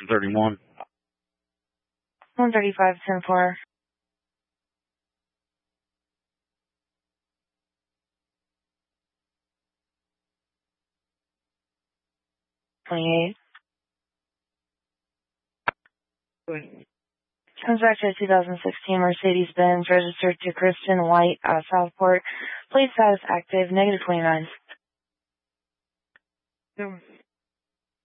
131. 135, 10-4. 28. Comes back to a 2016 Mercedes-Benz registered to Kristen White, Southport. Plate status active, -29.